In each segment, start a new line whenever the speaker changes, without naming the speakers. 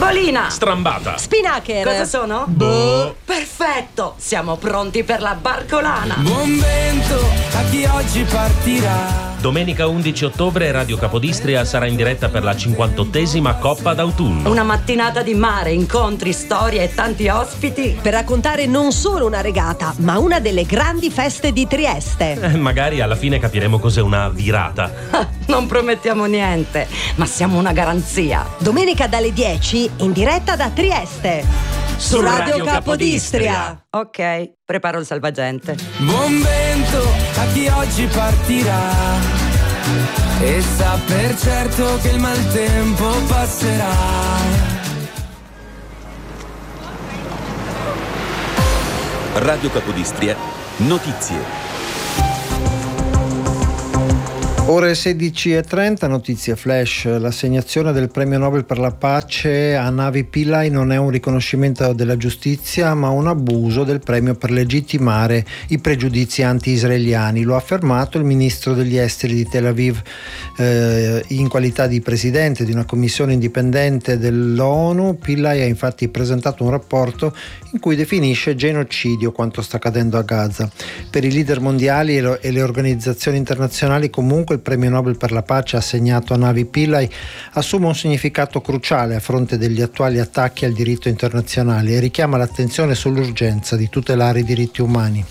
Bolina.
Strambata.
Spinnaker.
Cosa sono?
Boh.
Perfetto, siamo pronti per la barcolana.
Buon vento a chi oggi partirà.
Domenica 11 ottobre Radio Capodistria sarà in diretta per la 58esima Coppa d'autunno.
Una mattinata di mare, incontri, storie e tanti ospiti.
Per raccontare non solo una regata, ma una delle grandi feste di Trieste.
Magari alla fine capiremo cos'è una virata.
Non promettiamo niente, ma siamo una garanzia.
Domenica dalle 10 in diretta da Trieste. Su Radio Capodistria.
Ok, preparo il salvagente.
Buon vento a chi oggi partirà e sa per certo che il maltempo passerà.
Radio Capodistria, notizie.
Ore 16:30, notizie flash. L'assegnazione del premio Nobel per la pace a Navi Pillay non è un riconoscimento della giustizia, ma un abuso del premio per legittimare i pregiudizi anti-israeliani. Lo ha affermato il ministro degli esteri di Tel Aviv in qualità di presidente di una commissione indipendente dell'ONU. Pillay ha infatti presentato un rapporto in cui definisce genocidio quanto sta accadendo a Gaza. Per i leader mondiali e le organizzazioni internazionali, comunque, il premio Nobel per la pace assegnato a Navi Pillay assume un significato cruciale a fronte degli attuali attacchi al diritto internazionale e richiama l'attenzione sull'urgenza di tutelare i diritti umani.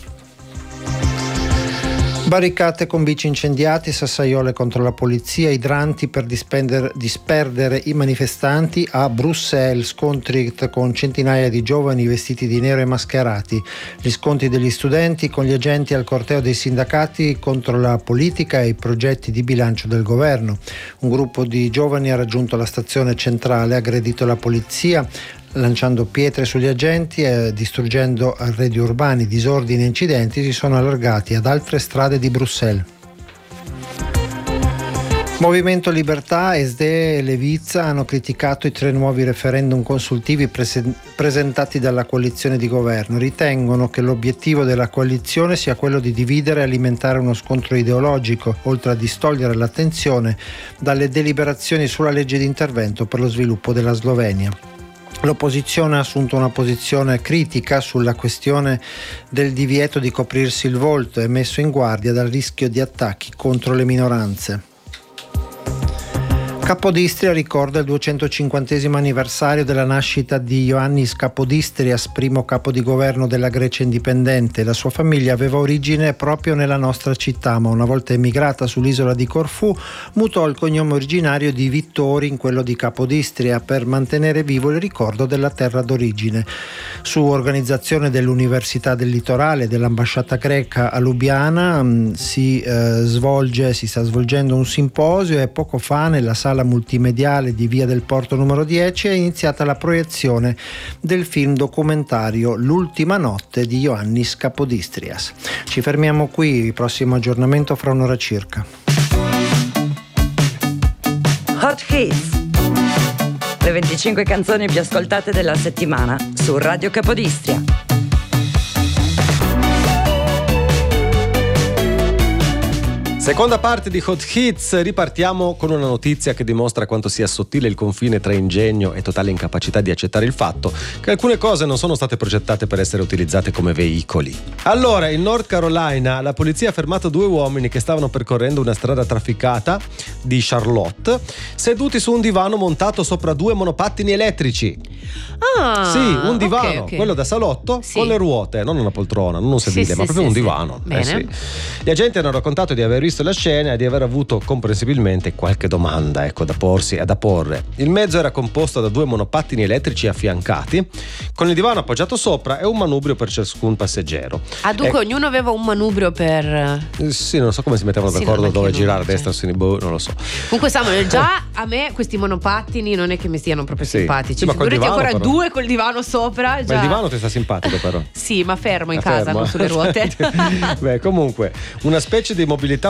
Barricate con bici incendiati, sassaiole contro la polizia, idranti per disperdere i manifestanti a Bruxelles, scontri con centinaia di giovani vestiti di nero e mascherati, gli scontri degli studenti con gli agenti al corteo dei sindacati contro la politica e i progetti di bilancio del governo. Un gruppo di giovani ha raggiunto la stazione centrale, ha aggredito la polizia, lanciando pietre sugli agenti e distruggendo arredi urbani. Disordini e incidenti si sono allargati ad altre strade di Bruxelles. Movimento Libertà, SD e Leviza hanno criticato i 3 nuovi referendum consultivi presentati dalla coalizione di governo. Ritengono che l'obiettivo della coalizione sia quello di dividere e alimentare uno scontro ideologico, oltre a distogliere l'attenzione dalle deliberazioni sulla legge di intervento per lo sviluppo della Slovenia. L'opposizione ha assunto una posizione critica sulla questione del divieto di coprirsi il volto e messo in guardia dal rischio di attacchi contro le minoranze. Capodistria ricorda il 250° anniversario della nascita di Ioannis Kapodistrias, primo capo di governo della Grecia indipendente. La sua famiglia aveva origine proprio nella nostra città, ma una volta emigrata sull'isola di Corfù mutò il cognome originario di Vittori in quello di Capodistria per mantenere vivo il ricordo della terra d'origine. Su organizzazione dell'Università del Litorale e dell'ambasciata greca a Lubiana si sta svolgendo un simposio e poco fa nella sala multimediale di Via del Porto numero 10 è iniziata la proiezione del film documentario L'ultima notte di Ioannis Kapodistrias. Ci fermiamo qui, il prossimo aggiornamento fra un'ora circa.
Hot Hits, le 25 canzoni più ascoltate della settimana su Radio Capodistria.
Seconda parte di Hot Hits, ripartiamo con una notizia che dimostra quanto sia sottile il confine tra ingegno e totale incapacità di accettare il fatto che alcune cose non sono state progettate per essere utilizzate come veicoli. Allora, in North Carolina, la polizia ha fermato 2 uomini che stavano percorrendo una strada trafficata di Charlotte, seduti su un divano montato sopra 2 monopattini elettrici.
Ah,
sì, un divano,
okay.
Quello da salotto,
sì,
con le ruote, non una poltrona, non un sedile, ma proprio un divano.
Bene.
Sì. Gli agenti hanno raccontato di aver visto la scena e di aver avuto comprensibilmente qualche domanda, da porsi e da porre. Il mezzo era composto da 2 monopattini elettrici affiancati, con il divano appoggiato sopra e un manubrio per ciascun passeggero.
Ah, dunque ognuno aveva un manubrio per...
Sì, non so come si mettevano d'accordo dove girare, a destra o a sinistra, non lo so.
Comunque Samuel, già a me questi monopattini non è che mi stiano proprio simpatici.
Sì, ma col
figurati
divano,
ancora
però.
2 col divano sopra. Già.
Ma il divano ti sta simpatico però.
Sì, ma fermo in casa, non sulle ruote.
Beh, comunque, una specie di mobilità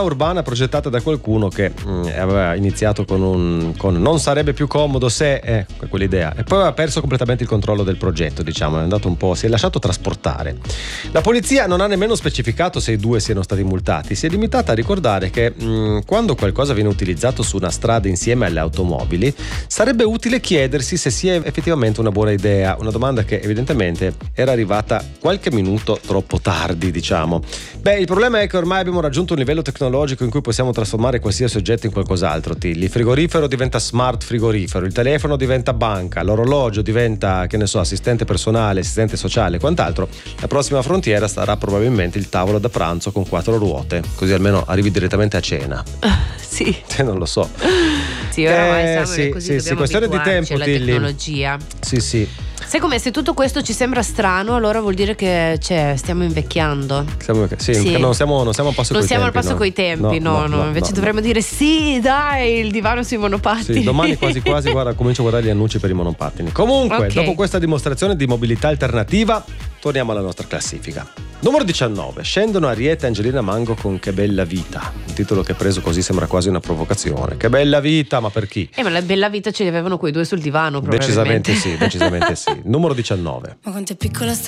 urbana progettata da qualcuno che aveva iniziato con non sarebbe più comodo se quell'idea, e poi aveva perso completamente il controllo del progetto, diciamo, è andato un po', si è lasciato trasportare. La polizia non ha nemmeno specificato se i due siano stati multati, si è limitata a ricordare che quando qualcosa viene utilizzato su una strada insieme alle automobili sarebbe utile chiedersi se sia effettivamente una buona idea, una domanda che evidentemente era arrivata qualche minuto troppo tardi, diciamo. Il problema è che ormai abbiamo raggiunto un livello tecnologico in cui possiamo trasformare qualsiasi oggetto in qualcos'altro. Il frigorifero diventa smart frigorifero, il telefono diventa banca, l'orologio diventa, che ne so, assistente personale, assistente sociale e quant'altro. La prossima frontiera sarà probabilmente il tavolo da pranzo con 4 ruote, così almeno arrivi direttamente a cena.
Sì.
Non lo so.
Sì, oramai siamo così,
sì, questione di tempo,
alla tecnologia.
Sì.
Sai com'è? Se tutto questo ci sembra strano, allora vuol dire che stiamo invecchiando.
Sì. Non siamo al passo coi tempi. Non siamo al
passo coi tempi, no. Invece dovremmo dire sì, dai, il divano sui monopattini.
Sì, domani quasi guarda, comincio a guardare gli annunci per i monopattini. Comunque, dopo questa dimostrazione di mobilità alternativa, torniamo alla nostra classifica. Numero 19. Scendono Ariete e Angelina Mango con Che bella vita. Un titolo che preso così sembra quasi una provocazione. Che bella vita, ma per chi?
Ma la bella vita ce li avevano quei due sul divano, probabilmente.
Decisamente sì. Numero 19.
Ma quanto è piccola sta